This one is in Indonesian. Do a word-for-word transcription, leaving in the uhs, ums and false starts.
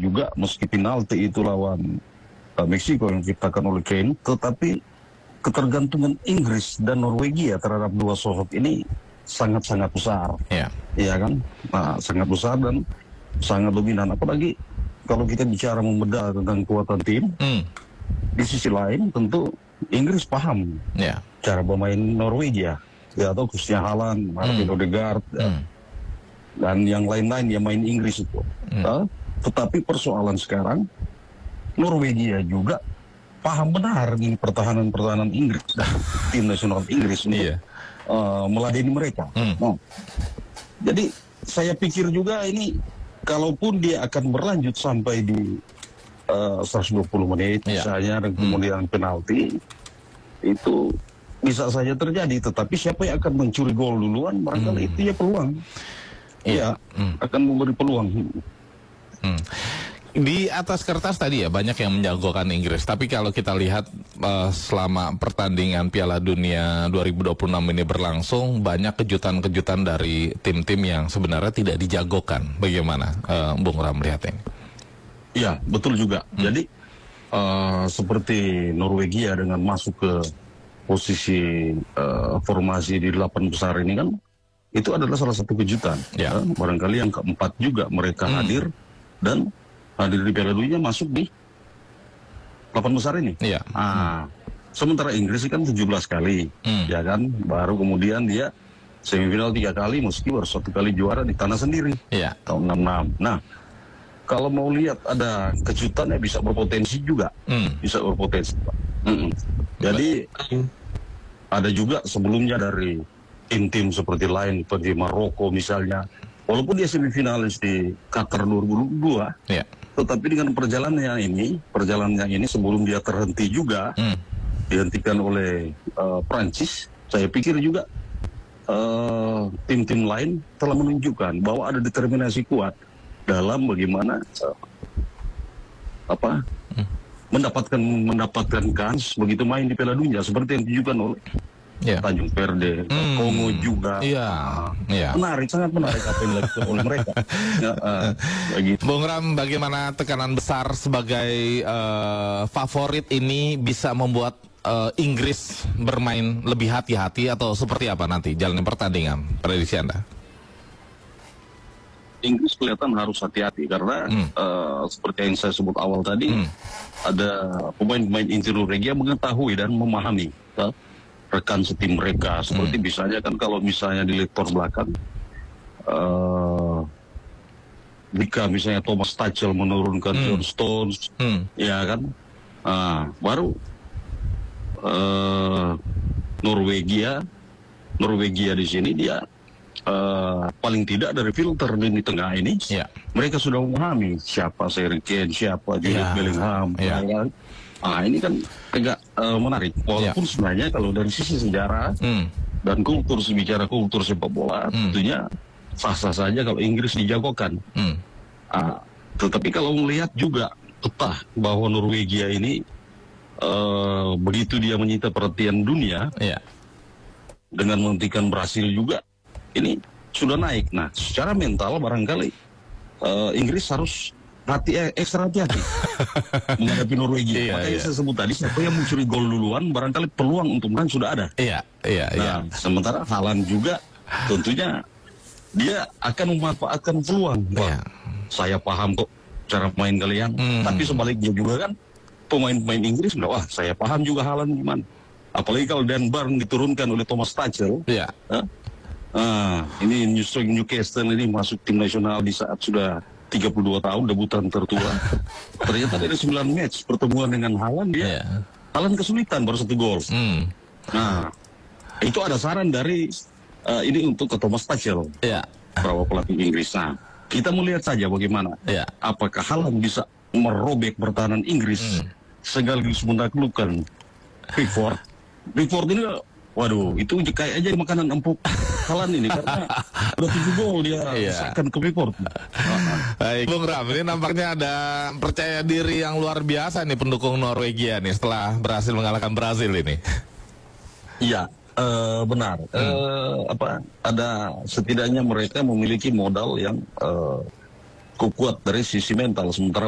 juga meski penalti itu lawan uh, Meksiko yang diciptakan oleh Kane, tetapi ketergantungan Inggris dan Norwegia terhadap dua sosok ini sangat-sangat besar. Iya. Iya kan? Nah, sangat besar dan sangat dominan. Apalagi kalau kita bicara membedah tentang kekuatan tim, Hmm. di sisi lain tentu Inggris paham Iya. cara bermain Norwegia. Ya, atau khususnya Haaland, Martin Hmm. Odegaard, ya, Hmm. dan yang lain-lain yang main Inggris itu. Hmm. Ya, tetapi persoalan sekarang, Norwegia juga paham benar ini pertahanan-pertahanan Inggris, tim nasional Inggris untuk Iya. uh, meladeni mereka. Hmm. Nah, jadi saya pikir juga ini, kalaupun dia akan berlanjut sampai di uh, seratus dua puluh menit Iya. misalnya, dan kemudian penalti, itu bisa saja terjadi. Tetapi siapa yang akan mencuri gol duluan, barangkali Hmm. itu ya peluang. Iya. Ya, Hmm. akan memberi peluang. Hmm. Di atas kertas tadi ya banyak yang menjagokan Inggris, tapi kalau kita lihat uh, selama pertandingan Piala Dunia dua ribu dua puluh enam ini berlangsung, banyak kejutan-kejutan dari tim-tim yang sebenarnya tidak dijagokan. Bagaimana uh, Bung Ram melihatnya? Ya, betul juga. Hmm. Jadi uh, seperti Norwegia dengan masuk ke posisi uh, formasi di delapan besar ini kan, itu adalah salah satu kejutan. Ya. Ya, barangkali yang keempat juga mereka Hmm. hadir dan hadir di Piala Dunia masuk di delapan besar ini. Iya. Ah, sementara Inggris kan tujuh belas kali, Hmm. ya kan, baru kemudian dia semifinal tiga kali, meski baru satu kali juara di tanah sendiri Iya. tahun enam puluh enam. Nah, kalau mau lihat ada kejutan ya bisa berpotensi juga, Hmm. bisa berpotensi. Mm-mm. Jadi ada juga sebelumnya dari tim-tim seperti lain, seperti Maroko misalnya, walaupun dia semifinalis di Qatar dua ribu dua, Iya. tetapi dengan perjalanannya ini, perjalanannya ini sebelum dia terhenti juga, Hmm. dihentikan oleh uh, Prancis, saya pikir juga uh, tim-tim lain telah menunjukkan bahwa ada determinasi kuat dalam bagaimana uh, apa Hmm. mendapatkan mendapatkan kans begitu main di Piala Dunia seperti yang ditunjukkan oleh Iya. Tanjung Verde, Hmm. Kongo juga. Iya. Ah, Iya. menarik, sangat menarik apa yang dilakukan oleh mereka. Ya, uh, begitu. Bung Ram, bagaimana tekanan besar sebagai uh, favorit ini bisa membuat uh, Inggris bermain lebih hati-hati atau seperti apa nanti jalannya pertandingan, prediksi Anda? Inggris kelihatan harus hati-hati karena Hmm. uh, seperti yang saya sebut awal tadi, Hmm. ada pemain-pemain inti Norwegia mengetahui dan memahami ya, rekan setim mereka. Seperti Hmm. misalnya kan kalau misalnya di lektor belakang, uh, jika misalnya Thomas Tuchel menurunkan Hmm. John Stones, Hmm. ya kan, ah, baru uh, Norwegia, Norwegia di sini dia uh, paling tidak dari filter di tengah ini, Iya. mereka sudah memahami siapa Harry Kane, siapa Jude Ya. Bellingham. Ya. Ya kan? Ah, ini kan agak uh, menarik. Walaupun sebenarnya kalau dari sisi sejarah Hmm. dan kultur, bicara kultur sepak bola, Hmm. tentunya sah-sah saja kalau Inggris dijagokan. Hmm. Ah, tetapi kalau melihat juga peta bahwa Norwegia ini uh, begitu dia menyita perhatian dunia Iya. dengan menghentikan Brasil juga, ini sudah naik. Nah, secara mental barangkali uh, Inggris harus hati eh, ekstra hati-hati menghadapi Norwegia. Iya, Makanya iya. saya sebut tadi, siapa yang mencuri gol duluan, barangkali peluang untuk menang sudah ada. Iya. Iya. Iya. Nah, sementara Haaland juga tentunya dia akan memanfaatkan peluang. Wah, Iya. saya paham kok cara main kalian. Hmm. Tapi sebaliknya juga kan pemain-pemain Inggris bilang, wah saya paham juga Haaland gimana. Apalagi kalau Dan Burn diturunkan oleh Thomas Tuchel. Iya. Hah? Ah, ini Newcastle ini masuk tim nasional di saat sudah tiga puluh dua tahun, debutan tertua. Ternyata dari sembilan match pertemuan dengan Haaland, dia Iya. Haaland kesulitan baru satu gol. Hmm. Nah, itu ada saran dari uh, ini untuk ke Thomas Tuchel, Iya. para pelatih Inggris. Nah, kita melihat saja bagaimana. Iya. Apakah Haaland bisa merobek pertahanan Inggris Hmm. sekaligus menaklukkan Pickford. Pickford ini, waduh, itu kayak aja makanan empuk Haaland ini karena udah tujuh gol dia Iya. seakan ke Pickford. Baik, Bung Ram, ini nampaknya ada percaya diri yang luar biasa nih pendukung Norwegia nih setelah berhasil mengalahkan Brasil ini. Iya, eh, benar. Eh, apa? Ada setidaknya mereka memiliki modal yang eh, kuat dari sisi mental, sementara